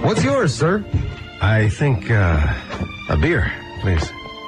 What's yours, sir? I think, a beer, please.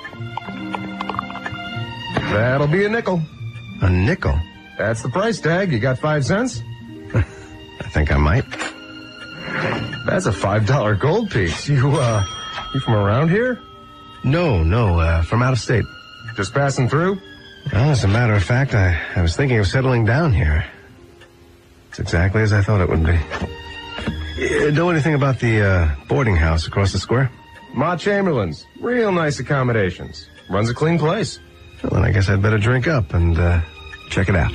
That'll be a nickel. A nickel? That's the price tag. You got 5 cents? I think I might. That's a $5 gold piece. You from around here? No, from out of state. Just passing through? Well, as a matter of fact, I was thinking of settling down here. It's exactly as I thought it would be. Know anything about the boarding house across the square? Ma Chamberlain's. Real nice accommodations. Runs a clean place. Well, then I guess I'd better drink up and check it out.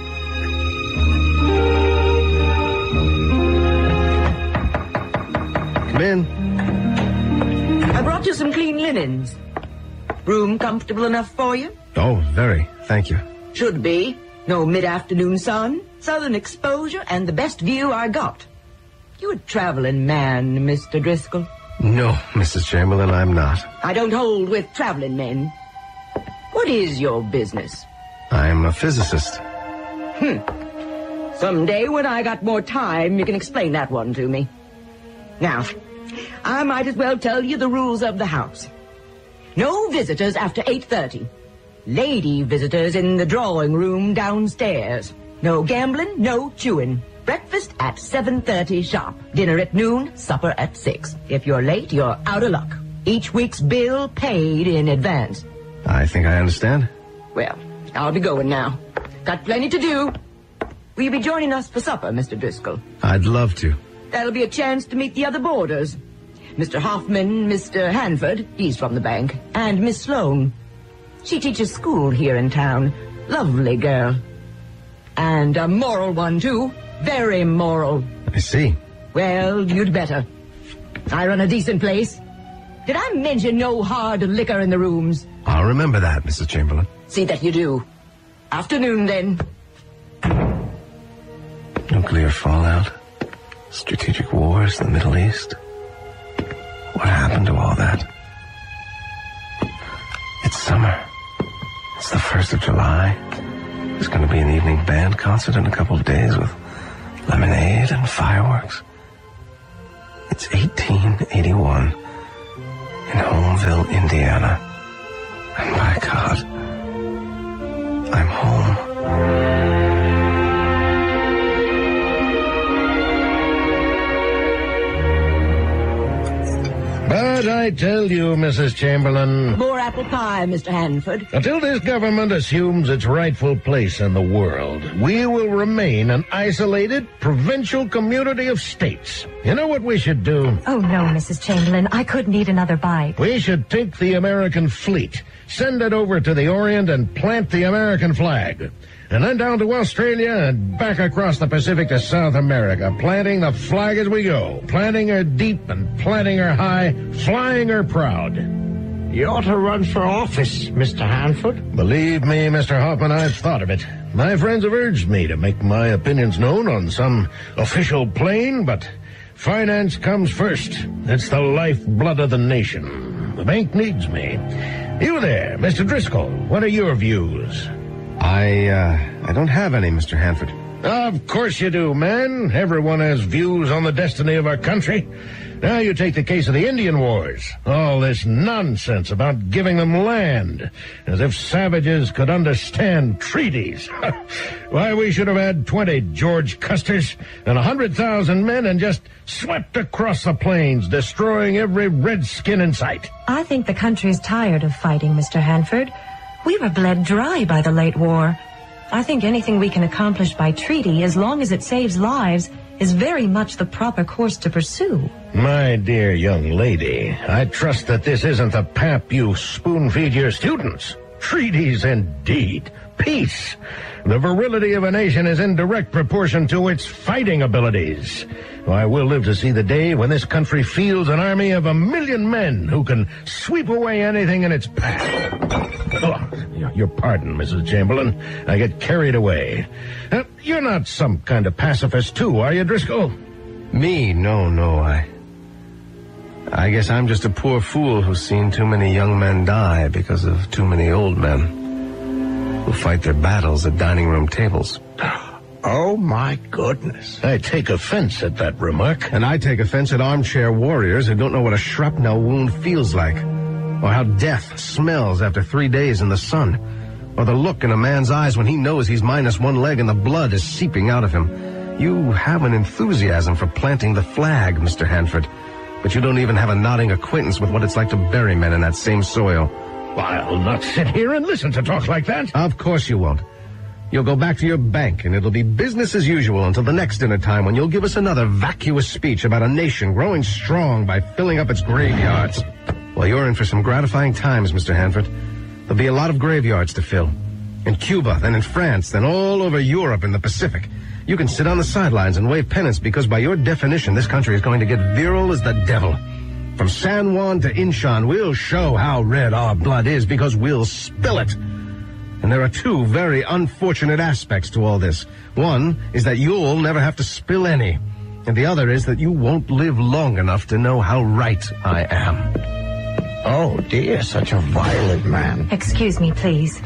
Come in. I brought you some clean linens. Room comfortable enough for you? Oh, very. Thank you. Should be. No mid-afternoon sun, southern exposure, and the best view I got. You a traveling man, Mr. Driscoll? No, Mrs. Chamberlain, I'm not. I don't hold with traveling men. What is your business? I'm a physicist. Someday when I got more time, you can explain that one to me. Now, I might as well tell you the rules of the house. No visitors after 8:30. Lady visitors in the drawing room downstairs. No gambling, no chewing. Breakfast at 7:30 sharp. Dinner at noon, supper at 6. If you're late, you're out of luck. Each week's bill paid in advance. I think I understand. Well, I'll be going now. Got plenty to do. Will you be joining us for supper, Mr. Driscoll? I'd love to. That'll be a chance to meet the other boarders. Mr. Hoffman, Mr. Hanford, he's from the bank, and Miss Sloane. She teaches school here in town. Lovely girl. And a moral one, too. Very moral. I see. Well, you'd better. I run a decent place. Did I mention no hard liquor in the rooms? I'll remember that, Mrs. Chamberlain. See that you do. Afternoon, then. Nuclear fallout. Strategic wars in the Middle East. What happened to all that? It's summer. It's the 1st of July. There's going to be an evening band concert in a couple of days with lemonade and fireworks. It's 1881 in Holmville, Indiana. And by God, I'm home. But I tell you, Mrs. Chamberlain, More apple pie, Mr. Hanford. until this government assumes its rightful place in the world, we will remain an isolated, provincial community of states. You know what we should do? Oh, no, Mrs. Chamberlain. I couldn't eat another bite. We should take the American fleet, send it over to the Orient, and plant the American flag. And then down to Australia and back across the Pacific to South America, planting the flag as we go. Planting her deep and planting her high, flying her proud. You ought to run for office, Mr. Hanford. Believe me, Mr. Hoffman, I've thought of it. My friends have urged me to make my opinions known on some official plane, but finance comes first. It's the lifeblood of the nation. The bank needs me. You there, Mr. Driscoll, what are your views? I don't have any, Mr. Hanford. Of course you do, man. Everyone has views on the destiny of our country. Now you take the case of the Indian Wars. All this nonsense about giving them land, as if savages could understand treaties. Why, we should have had 20 George Custers and 100,000 men and just swept across the plains, destroying every redskin in sight. I think the country's tired of fighting, Mr. Hanford. We were bled dry by the late war. I think anything we can accomplish by treaty, as long as it saves lives, is very much the proper course to pursue. My dear young lady, I trust that this isn't the pap you spoon-feed your students. Treaties indeed. Peace. The virility of a nation is in direct proportion to its fighting abilities. I will live to see the day when this country fields an army of 1,000,000 men who can sweep away anything in its path. Oh, your pardon, Mrs. Chamberlain. I get carried away. You're not some kind of pacifist, too, are you, Driscoll? Me? No. I guess I'm just a poor fool who's seen too many young men die because of too many old men who fight their battles at dining room tables. Oh, my goodness. I take offense at that remark. And I take offense at armchair warriors who don't know what a shrapnel wound feels like, or how death smells after 3 days in the sun, or the look in a man's eyes when he knows he's minus one leg and the blood is seeping out of him. You have an enthusiasm for planting the flag, Mr. Hanford, but you don't even have a nodding acquaintance with what it's like to bury men in that same soil. I'll not sit here and listen to talk like that. Of course you won't. You'll go back to your bank, and it'll be business as usual until the next dinner time when you'll give us another vacuous speech about a nation growing strong by filling up its graveyards. Well, you're in for some gratifying times, Mr. Hanford. There'll be a lot of graveyards to fill. In Cuba, then in France, then all over Europe and the Pacific. You can sit on the sidelines and wave pennants because by your definition, this country is going to get virile as the devil. From San Juan to Inchon, we'll show how red our blood is because we'll spill it. And there are two very unfortunate aspects to all this. One is that you'll never have to spill any. And the other is that you won't live long enough to know how right I am. Oh, dear, such a violent man. Excuse me, please.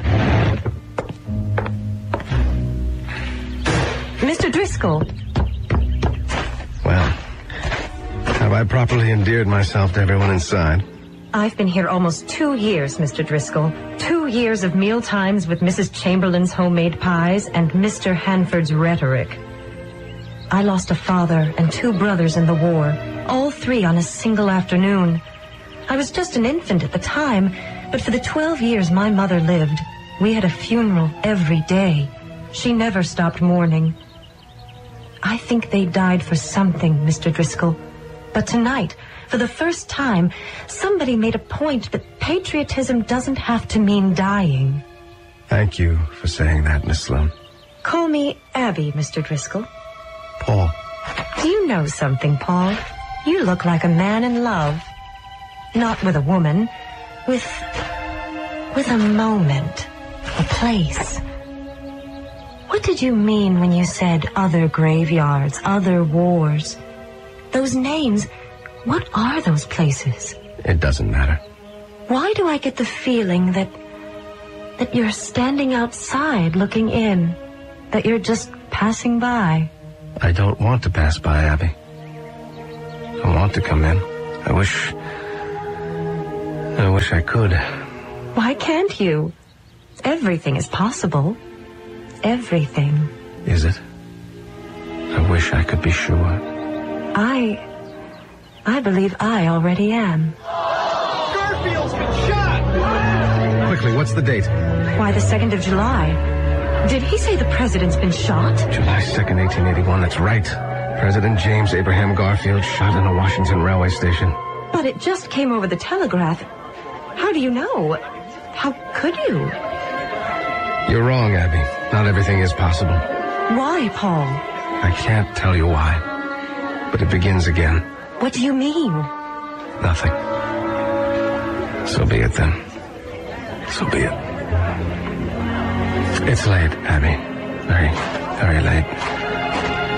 Mr. Driscoll. Well, have I properly endeared myself to everyone inside? I've been here almost 2 years, Mr. Driscoll. 2 years of meal times with Mrs. Chamberlain's homemade pies and Mr. Hanford's rhetoric. I lost a father and 2 brothers in the war, all 3 on a single afternoon. I was just an infant at the time, but for the 12 years my mother lived, we had a funeral every day. She never stopped mourning. I think they died for something, Mr. Driscoll. But tonight, for the first time, somebody made a point that patriotism doesn't have to mean dying. Thank you for saying that, Miss Sloan. Call me Abby, Mr. Driscoll. Paul. Do you know something, Paul? You look like a man in love. Not with a woman, with a moment, a place. What did you mean when you said other graveyards, other wars? Those names, what are those places? It doesn't matter. Why do I get the feeling that you're standing outside looking in, that you're just passing by? I don't want to pass by, Abby. I want to come in. I wish I could. Why can't you? Everything is possible. Everything. Is it? I wish I could be sure. I believe I already am. Garfield's been shot! Quickly, what's the date? Why, the 2nd of July. Did he say the president's been shot? July 2nd, 1881, that's right. President James Abraham Garfield shot in a Washington railway station. But it just came over the telegraph. How do you know? How could you? You're wrong, Abby. Not everything is possible. Why, Paul? I can't tell you why. But it begins again. What do you mean? Nothing. So be it then. So be it. It's late, Abby. Very, very late.